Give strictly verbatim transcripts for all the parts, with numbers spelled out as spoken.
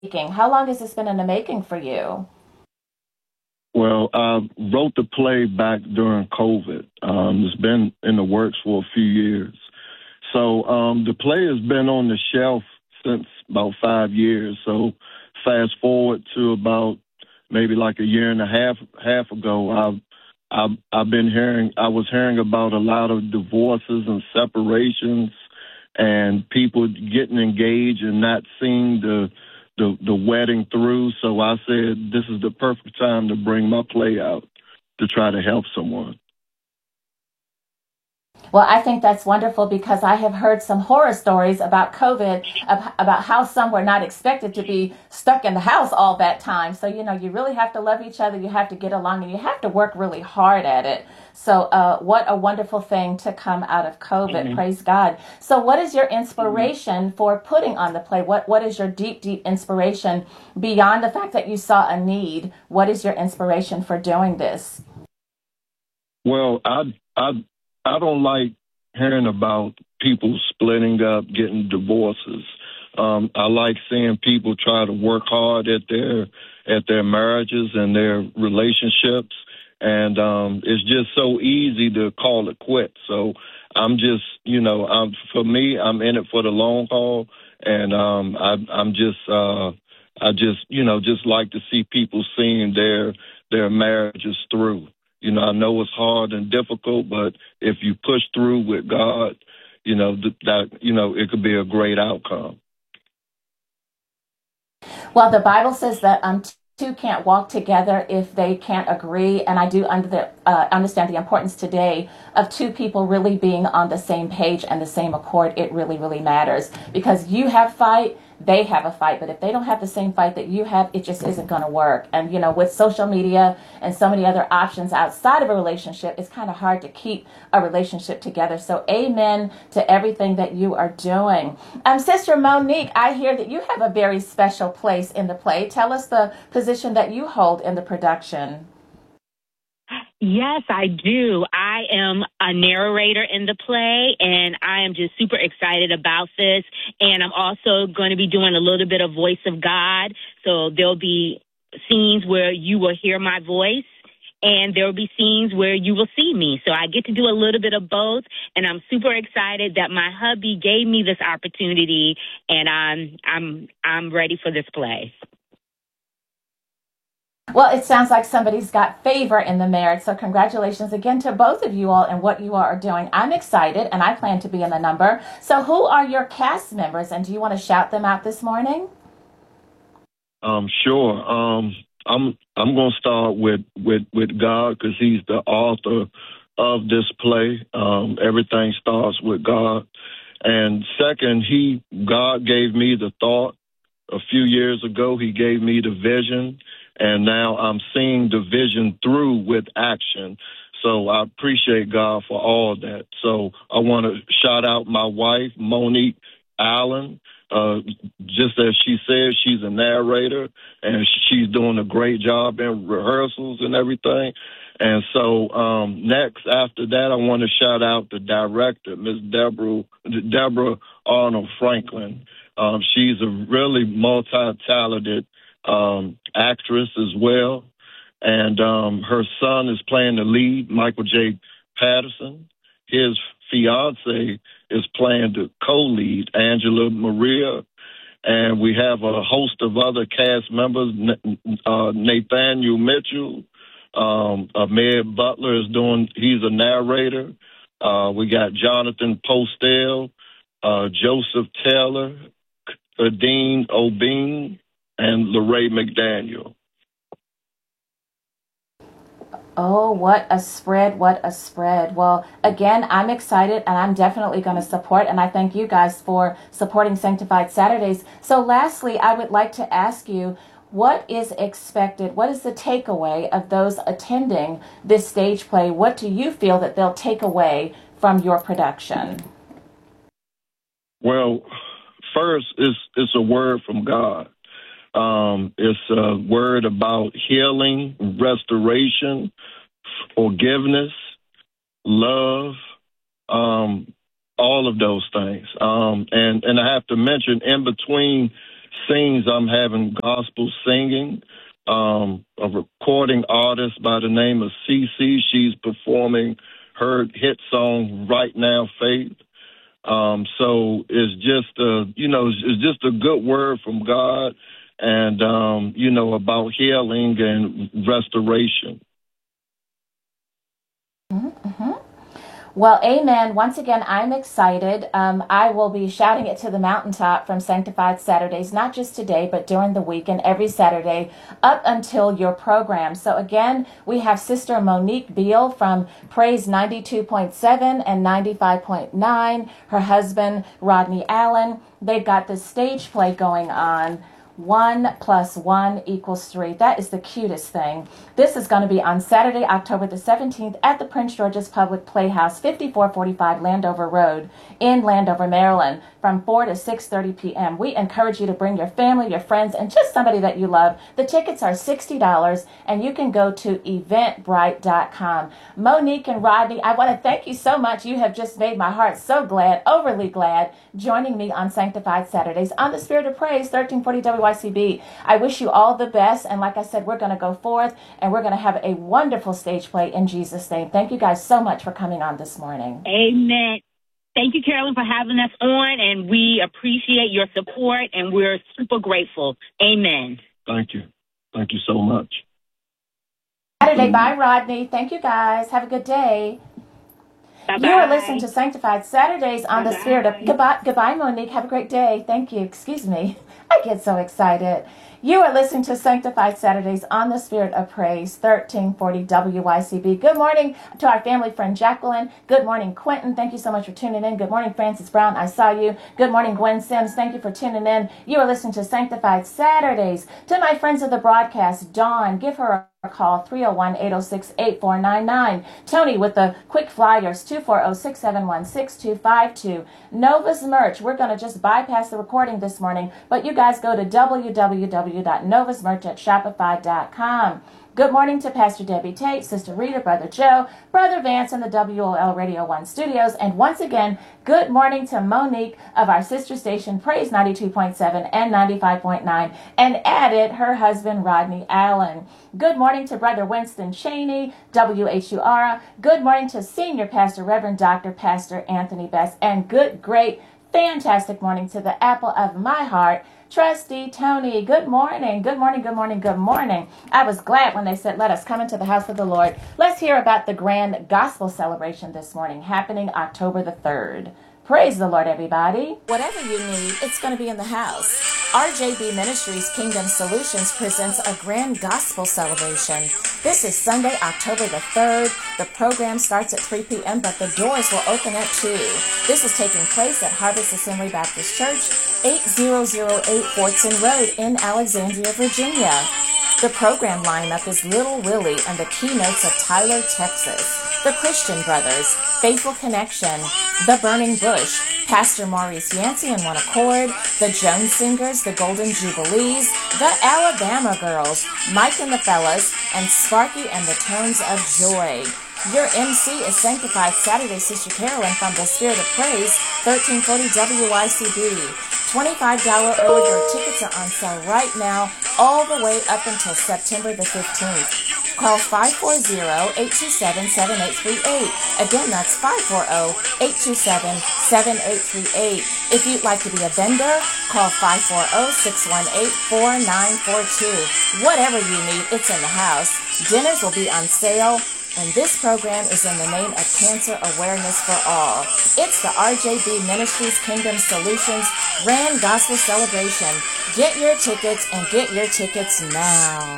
How long has this been in the making for you? Well, I wrote the play back during COVID. Um, it's been in the works for a few years. So um, the play has been on the shelf since about five years. So fast forward to about maybe like a year and a half half ago, I've I've, I've been hearing I was hearing about a lot of divorces and separations, and people getting engaged and not seeing the the the wedding through. So I said this is the perfect time to bring my play out to try to help someone. Well, I think that's wonderful because I have heard some horror stories about COVID, about how some were not expected to be stuck in the house all that time. So, you know, you really have to love each other, you have to get along, and you have to work really hard at it. So, uh, what a wonderful thing to come out of COVID. Mm-hmm. Praise God. So, what is your Mm-hmm. inspiration for putting on the play? What What is your deep, deep inspiration beyond the fact that you saw a need? What is your inspiration for doing this? Well, I I I don't like hearing about people splitting up, getting divorces. Um, I like seeing people try to work hard at their at their marriages and their relationships, and um, it's just so easy to call it quits. So I'm just, you know, I'm for me, I'm in it for the long haul, and um, I, I'm just, uh, I just, you know, just like to see people seeing their their marriages through. You know, I know it's hard and difficult, but if you push through with God, you know, th- that, you know, it could be a great outcome. Well, the Bible says that um, two can't walk together if they can't agree, and I do under the, uh, understand the importance today of two people really being on the same page and the same accord. It really, really matters because you have fight, they have a fight, but if they don't have the same fight that you have, it just isn't going to work. And you know, with social media and so many other options outside of a relationship, it's kind of hard to keep a relationship together. So, amen to everything that you are doing. Um, Sister Monique, I hear that you have a very special place in the play. Tell us the position that you hold in the production. Yes, I do. I am a narrator in the play, and I am just super excited about this. And I'm also going to be doing a little bit of voice of God. So there'll be scenes where you will hear my voice, and there will be scenes where you will see me. So I get to do a little bit of both, and I'm super excited that my hubby gave me this opportunity, and I'm I'm I'm ready for this play. Well, it sounds like somebody's got favor in the marriage. So, congratulations again to both of you all and what you all are doing. I'm excited and I plan to be in the number. So, who are your cast members and do you want to shout them out this morning? Um, sure. Um, I'm I'm gonna start with with with God because He's the author of this play. Um, everything starts with God, and second, He God gave me the thought a few years ago. He gave me the vision, and now I'm seeing the vision through with action. So I appreciate God for all that. So I want to shout out my wife, Monique Allen. Uh, just as she said, she's a narrator and she's doing a great job in rehearsals and everything. And so um, next, after that, I want to shout out the director, Miss Deborah, Deborah Arnold Franklin. Um, she's a really multi-talented um, actress as well. And um, her son is playing the lead, Michael J. Patterson. His fiance is playing the co-lead, Angela Maria. And we have a host of other cast members, uh, Nathaniel Mitchell, um, Ahmed Butler is doing, he's a narrator. Uh, we got Jonathan Postel, uh, Joseph Taylor, Dean O'Bean, and Lorraine McDaniel. Oh, what a spread, what a spread. Well, again, I'm excited and I'm definitely going to support. And I thank you guys for supporting Sanctified Saturdays. So, lastly, I would like to ask you what is expected? What is the takeaway of those attending this stage play? What do you feel that they'll take away from your production? Well, first, it's, it's a word from God. Um, it's a word about healing, restoration, forgiveness, love, um, all of those things. Um, and, and I have to mention in between scenes, I'm having gospel singing. Um, a recording artist by the name of Cece. She's performing her hit song Right Now, Faith. Um, so it's just a, you know, it's, it's just a good word from God, and um, you know, about healing and restoration. Mm-hmm. Well, amen. Once again, I'm excited. Um, I will be shouting it to the mountaintop from Sanctified Saturdays, not just today, but during the week and every Saturday up until your program. So again, we have Sister Monique Beal from Praise ninety-two point seven and ninety-five point nine, her husband, Rodney Allen. They've got this stage play going on. One plus one equals three. That is the cutest thing. This is going to be on Saturday, October the seventeenth at the Prince George's Public Playhouse, fifty-four forty-five Landover Road in Landover, Maryland, from four to six thirty p.m. We encourage you to bring your family, your friends, and just somebody that you love. The tickets are sixty dollars, and you can go to eventbrite dot com. Monique and Rodney, I want to thank you so much. You have just made my heart so glad, overly glad, joining me on Sanctified Saturdays on the Spirit of Praise, thirteen forty W Y C B. I wish you all the best, and like I said, we're going to go forth, and we're going to have a wonderful stage play in Jesus' name. Thank you guys so much for coming on this morning. Amen. Thank you, Carolyn, for having us on, and we appreciate your support, and we're super grateful. Amen. Thank you. Thank you so much. Saturday, bye, Rodney. Thank you, guys. Have a good day. Bye-bye. You are listening to Sanctified Saturdays on Bye-bye. the Spirit of... Goodbye, goodbye, Monique. Have a great day. Thank you. Excuse me. I get so excited. You are listening to Sanctified Saturdays on the Spirit of Praise, thirteen forty W Y C B. Good morning to our family friend Jacqueline. Good morning, Quentin. Thank you so much for tuning in. Good morning, Francis Brown. I saw you. Good morning, Gwen Sims. Thank you for tuning in. You are listening to Sanctified Saturdays. To my friends of the broadcast, Dawn, give her a call, three oh one, eight oh six, eight four nine nine. Tony with the quick flyers, two four zero, six seven one, six two five two. Nova's merch. We're going to just bypass the recording this morning, but you guys go to w w w dot novas merch at shopify dot com. Good morning to Pastor Debbie Tate, Sister Rita, Brother Joe, Brother Vance in the W O L Radio one studios. And once again, good morning to Monique of our sister station, Praise ninety-two point seven and ninety-five point nine, and added her husband, Rodney Allen. Good morning to Brother Winston Cheney, W H U R. Good morning to Senior Pastor, Reverend Doctor Pastor Anthony Best. And good, great, fantastic morning to the apple of my heart, Trustee Tony. Good morning. Good morning. Good morning. Good morning. I was glad when they said, let us come into the house of the Lord. Let's hear about the grand gospel celebration this morning, happening October the third. Praise the Lord, everybody. Whatever you need, it's going to be in the house. R J B Ministries Kingdom Solutions presents a grand gospel celebration. This is Sunday, October the third. The program starts at three p.m., but the doors will open at two. This is taking place at Harvest Assembly Baptist Church, eight thousand eight Fortson Road in Alexandria, Virginia. The program lineup is Little Willie and the keynotes of Tyler, Texas, the Christian Brothers, Faithful Connection, The Burning Bush, Pastor Maurice Yancey and One Accord, the Jones Singers, the Golden Jubilees, the Alabama Girls, Mike and the Fellas, and Sparky and the Tones of Joy. Your M C is Sanctified Saturday Sister Carolyn from the Spirit of Praise, thirteen forty W Y C B. twenty-five dollars early bird tickets are on sale right now, all the way up until September the fifteenth. Call five four zero, eight two seven, seven eight three eight. Again, that's five four zero, eight two seven, seven eight three eight. If you'd like to be a vendor, call five four zero, six one eight, four nine four two. Whatever you need, it's in the house. Dinners will be on sale. And this program is in the name of Cancer Awareness for All. It's the R J B Ministries Kingdom Solutions Grand Gospel Celebration. Get your tickets and get your tickets now.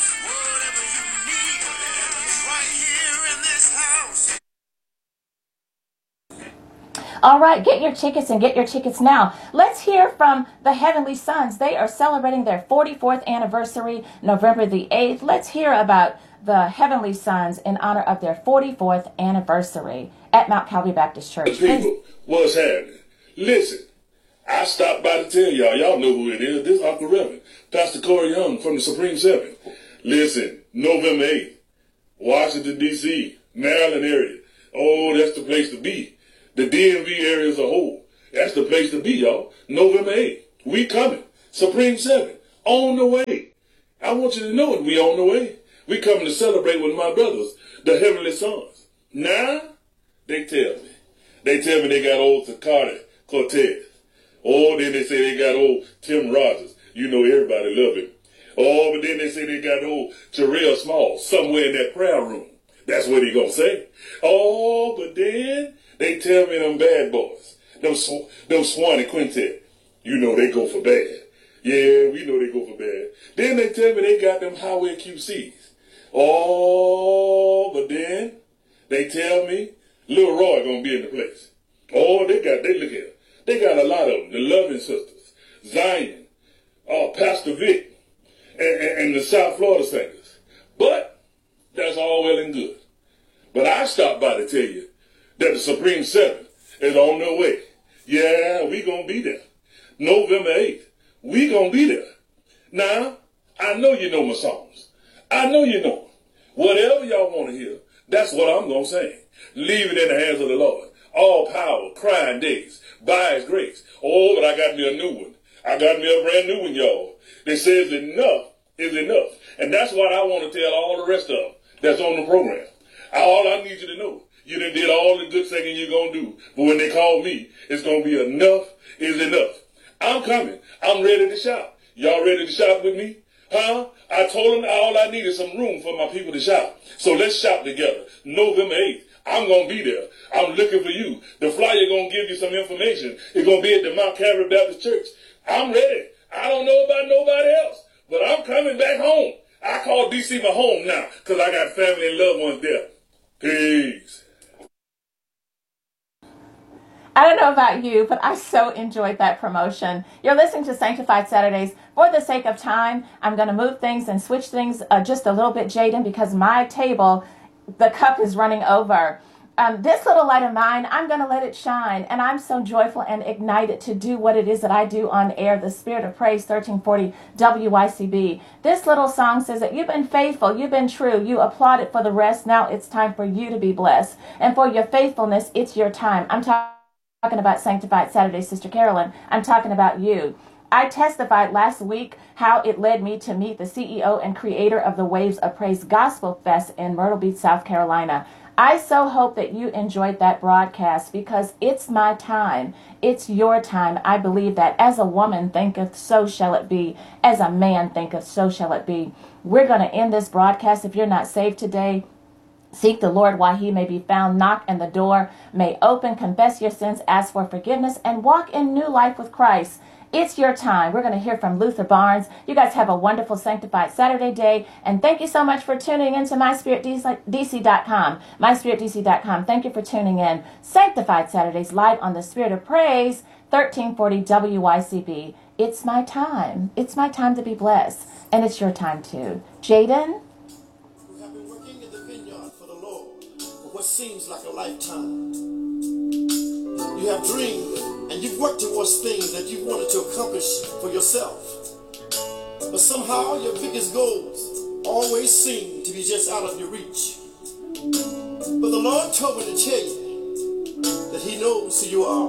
All right, get your tickets and get your tickets now. Let's hear from the Heavenly Sons. They are celebrating their forty-fourth anniversary, November the eighth. Let's hear about the Heavenly Sons in honor of their forty-fourth anniversary at Mount Calvary Baptist Church. People, what's happening? Listen, I stopped by to tell y'all, y'all know who it is. This is Uncle Reverend, Pastor Corey Young from the Supreme Seven. Listen, November eighth, Washington, D C, Maryland area. Oh, that's the place to be. The D M V area as a whole. That's the place to be, y'all. November eighth. We coming. Supreme Seven, on the way. I want you to know it. We on the way. We coming to celebrate with my brothers, the Heavenly Sons. Now, they tell me. They tell me they got old Takashi Cortez. Oh, then they say they got old Tim Rogers. You know everybody love him. Oh, but then they say they got old Jarrell Small somewhere in that prayer room. That's what he gonna say. Oh, but then they tell me them bad boys, them, sw- them Swanee Quintet, you know they go for bad. Yeah, we know they go for bad. Then they tell me they got them Highway Q Cs. Oh, but then they tell me Lil Roy gonna be in the place. Oh, they got, they look here. They got a lot of them. The Loving Sisters, Zion, uh, Pastor Vic, and, and, and the South Florida Singers. But that's all well and good. But I stopped by to tell you that the Supreme Seven is on their way. Yeah, we gonna be there. November eighth, we gonna be there. Now, I know you know my songs. I know you know them. Whatever y'all want to hear, that's what I'm gonna sing. Leave it in the hands of the Lord. All power, crying days, by His grace. Oh, but I got me a new one. I got me a brand new one, y'all. That says enough is enough. And that's what I want to tell all the rest of them that's on the program. All I need you to know, you done did all the good singing you're going to do. But when they call me, it's going to be enough is enough. I'm coming. I'm ready to shout. Y'all ready to shout with me? Huh? I told them all I need is some room for my people to shout. So let's shout together. November eighth. I'm going to be there. I'm looking for you. The flyer going to give you some information. It's going to be at the Mount Calvary Baptist Church. I'm ready. I don't know about nobody else, but I'm coming back home. I call D C my home now because I got family and loved ones there. Peace. I don't know about you, but I so enjoyed that promotion. You're listening to Sanctified Saturdays. For the sake of time, I'm going to move things and switch things uh, just a little bit, Jaden, because my table, the cup is running over. Um, this little light of mine, I'm going to let it shine. And I'm so joyful and ignited to do what it is that I do on air, the Spirit of Praise, thirteen forty W Y C B. This little song says that you've been faithful, you've been true, you applauded for the rest. Now it's time for you to be blessed. And for your faithfulness, it's your time. I'm talking talking about Sanctified Saturdays, Sister Carolyn. I'm talking about you. I testified last week how it led me to meet the C E O and creator of the Waves of Praise Gospel Fest in Myrtle Beach, South Carolina. I so hope that you enjoyed that broadcast because it's my time. It's your time. I believe that as a woman thinketh, so shall it be. As a man thinketh, so shall it be. We're going to end this broadcast. If you're not saved today, seek the Lord while He may be found. Knock and the door may open. Confess your sins, ask for forgiveness, and walk in new life with Christ. It's your time. We're going to hear from Luther Barnes. You guys have a wonderful Sanctified Saturday day. And thank you so much for tuning in to my spirit d c dot com. my spirit d c dot com. Thank you for tuning in. Sanctified Saturdays live on the Spirit of Praise, thirteen forty W Y C B. It's my time. It's my time to be blessed. And it's your time too. Jaden? We have been working in the vineyard for the Lord for what seems like a lifetime. You have dreamed and you've worked towards things that you wanted to accomplish for yourself. But somehow your biggest goals always seem to be just out of your reach. But the Lord told me to tell you that He knows who you are.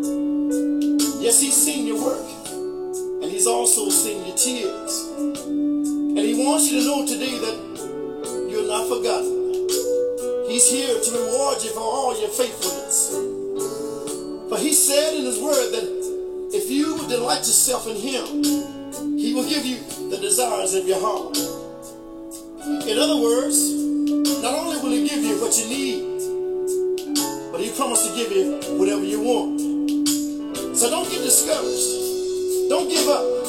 Yes, He's seen your work, and He's also seen your tears. And He wants you to know today that you're not forgotten. He's here to reward you for all your faithfulness. For He said in His word that if you would delight yourself in Him, He will give you the desires of your heart. In other words, not only will He give you what you need, but He promised to give you whatever you want. So don't get discouraged. Don't give up.